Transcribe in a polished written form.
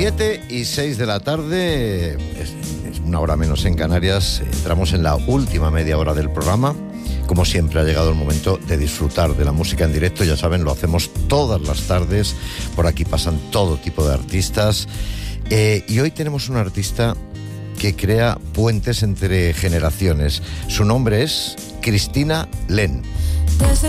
7:06 de la tarde, es una hora menos en Canarias. Entramos en la última media hora del programa. Como siempre, ha llegado el momento de disfrutar de la música en directo. Ya saben, lo hacemos todas las tardes. Por aquí pasan todo tipo de artistas. Y hoy tenemos una artista que crea puentes entre generaciones. Su nombre es Cristina Len. Desde